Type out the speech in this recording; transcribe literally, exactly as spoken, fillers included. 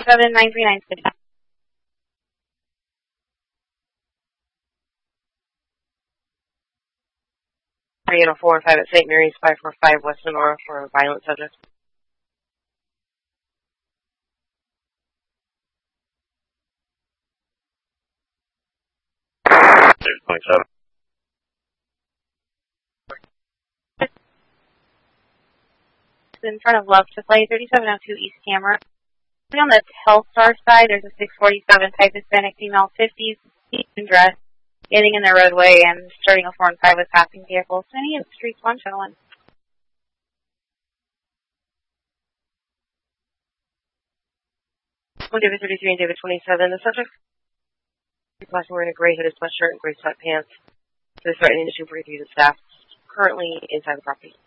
seven nine three nine six. three eight oh four five at Saint Mary's, five four five West Sonora for a violent subject. twenty-seven. In front of Love to Play, thirty-seven oh two East Camera. On the Telstar side, there's a six forty-seven type Hispanic female, fifties, dress, getting in the roadway and starting a four and five with passing vehicles. Any of the streets one showing. David thirty-three and David twenty-seven. The subject is wearing a gray hooded sweatshirt and gray sweatpants. So they're threatening to shoot forty-three to staff currently inside the property.